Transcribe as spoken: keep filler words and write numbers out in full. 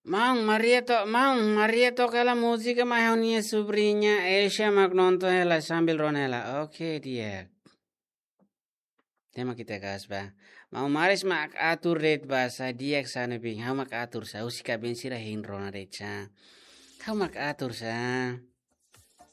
Mang Marieto, Mang Marieto kala música mais minha sobrinha Elsa magnonto ela sambil ronela. Oke dia. Tema kita gas ba. Mau maris mak atur red ba sa dia sana bing. Hau mak atur sa usika bensira hin rona recha. Hau mak atur sa.